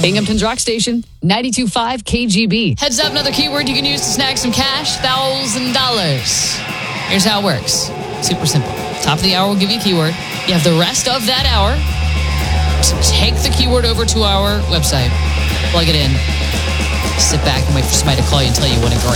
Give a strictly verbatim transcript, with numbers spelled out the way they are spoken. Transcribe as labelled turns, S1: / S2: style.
S1: Binghamton's Rock Station, ninety-two point five K G B.
S2: Heads up, another keyword you can use to snag some cash, one thousand dollars. Here's how it works. Super simple. Top of the hour will give you a keyword. You have the rest of that hour to take the keyword over to our website, plug it in, sit back and wait for somebody to call you and tell you what a great